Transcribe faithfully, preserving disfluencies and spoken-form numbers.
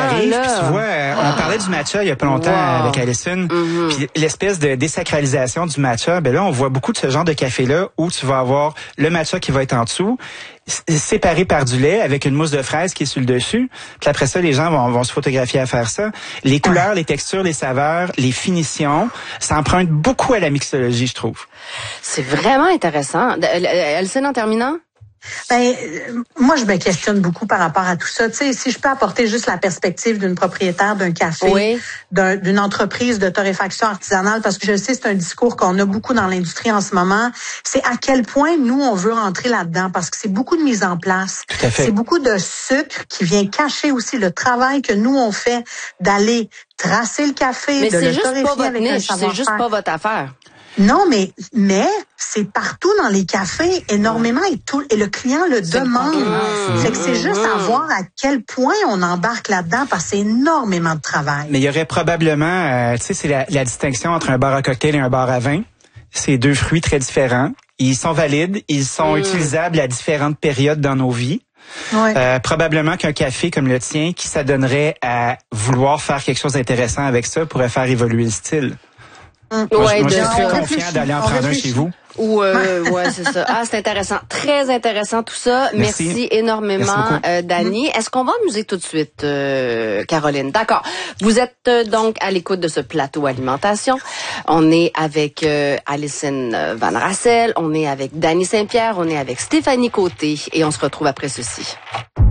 arrive. là. Puis tu vois, euh, on parlait du matcha il y a pas longtemps Wow. avec Alison. Mm-hmm. Puis l'espèce de désacralisation du matcha, ben là, on voit beaucoup de ce genre de café-là où tu vas avoir le matcha qui va être en dessous, séparé par du lait avec une mousse de fraise qui est sur le dessus. Puis après ça, les gens vont, vont se photographier à faire ça. Les couleurs, les textures, les saveurs, les finitions, ça emprunte beaucoup à la mixologie, je trouve. C'est vraiment intéressant. Alison, en terminant? Ben, euh, moi, je me questionne beaucoup par rapport à tout ça. Tu sais, si je peux apporter juste la perspective d'une propriétaire d'un café, oui. d'un, d'une entreprise de torréfaction artisanale, parce que je sais, c'est un discours qu'on a beaucoup dans l'industrie en ce moment, c'est à quel point nous, on veut rentrer là-dedans, parce que c'est beaucoup de mise en place. Tout à fait. C'est beaucoup de sucre qui vient cacher aussi le travail que nous, on fait d'aller tracer le café, Mais de c'est le juste pas torréfier votre avec un niche, c'est savoir-faire. juste pas votre affaire. Non, mais mais c'est partout dans les cafés, énormément, et tout, et le client le demande. Mmh. Fait que c'est juste à voir à quel point on embarque là-dedans, parce que c'est énormément de travail. Mais il y aurait probablement, euh, tu sais, c'est la, la distinction entre un bar à cocktail et un bar à vin. C'est deux fruits très différents. Ils sont valides, ils sont mmh. utilisables à différentes périodes dans nos vies. Ouais. Euh, probablement qu'un café comme le tien, qui s'adonnerait à vouloir faire quelque chose d'intéressant avec ça, pourrait faire évoluer le style. Hum. Moi, Ouais, moi de- je suis très on confiant réfléchit, d'aller en on prendre un réfléchit. chez vous. Ou euh, ouais, c'est ça. Ah, c'est intéressant, très intéressant tout ça. Merci, Merci. énormément, Merci beaucoup. euh, Dani. Est-ce qu'on va en musique tout de suite, euh, Caroline? D'accord. Vous êtes euh, donc à l'écoute de ce plateau alimentation. On est avec euh, Alison Van Rassel, on est avec Dani Saint-Pierre, on est avec Stéphanie Côté et on se retrouve après ceci.